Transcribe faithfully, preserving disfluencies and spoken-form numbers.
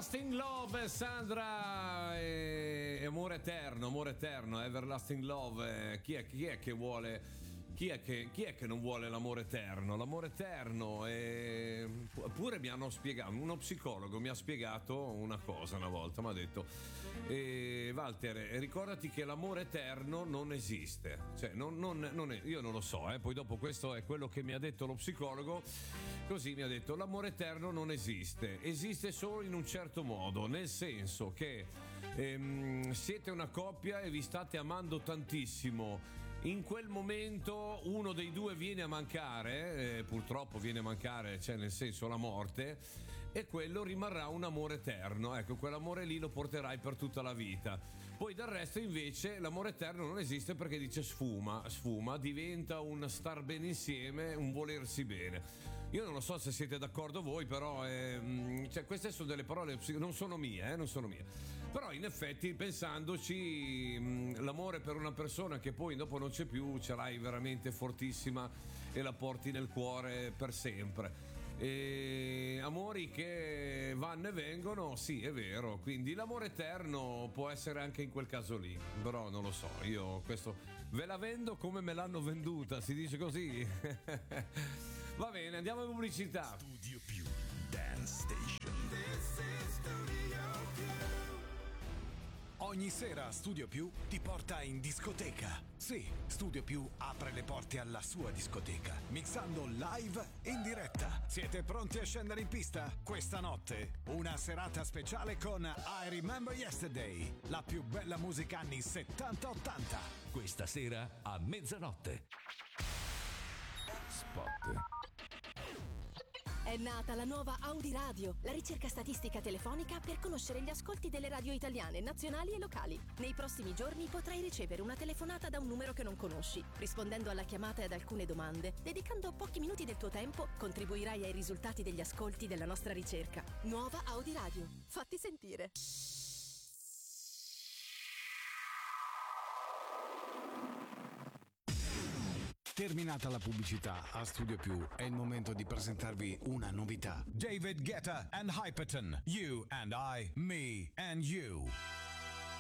Everlasting Love, Sandra, e amore eterno, amore eterno, Everlasting Love. Chi è, chi è che vuole? Chi è, che, chi è che non vuole l'amore eterno? L'amore eterno è... Pure mi hanno spiegato, uno psicologo mi ha spiegato una cosa una volta, mi ha detto eh, Walter, ricordati che l'amore eterno non esiste. Cioè, non, non, non è, io non lo so, eh, poi dopo questo è quello che mi ha detto lo psicologo. Così mi ha detto: l'amore eterno non esiste, esiste solo in un certo modo, nel senso che ehm, siete una coppia e vi state amando tantissimo. In quel momento uno dei due viene a mancare, eh, purtroppo viene a mancare, cioè nel senso la morte, e quello rimarrà un amore eterno. Ecco, quell'amore lì lo porterai per tutta la vita. Poi del resto invece l'amore eterno non esiste, perché dice sfuma, sfuma, diventa un star bene insieme, un volersi bene. Io non lo so se siete d'accordo voi, però eh, cioè, queste sono delle parole, non sono mie, eh, non sono mie. Però in effetti, pensandoci, mh, l'amore per una persona che poi dopo non c'è più, ce l'hai veramente fortissima e la porti nel cuore per sempre. E amori che vanno e vengono, sì, è vero, quindi l'amore eterno può essere anche in quel caso lì, però non lo so, io questo ve la vendo come me l'hanno venduta, si dice così. Va bene, andiamo in pubblicità. Studio Più Dance Station. This is Studio Più. Ogni sera Studio Più ti porta in discoteca. Sì, Studio Più apre le porte alla sua discoteca, mixando live in diretta. Siete pronti a scendere in pista? Questa notte una serata speciale con I Remember Yesterday, la più bella musica anni settanta ottanta. Questa sera a mezzanotte. Spot. È nata la nuova Audi Radio, la ricerca statistica telefonica per conoscere gli ascolti delle radio italiane, nazionali e locali. Nei prossimi giorni potrai ricevere una telefonata da un numero che non conosci. Rispondendo alla chiamata e ad alcune domande, dedicando pochi minuti del tuo tempo, contribuirai ai risultati degli ascolti della nostra ricerca. Nuova Audi Radio. Fatti sentire. Terminata la pubblicità, a Studio Più è il momento di presentarvi una novità. David Guetta and Hyperton, You and I, Me and You.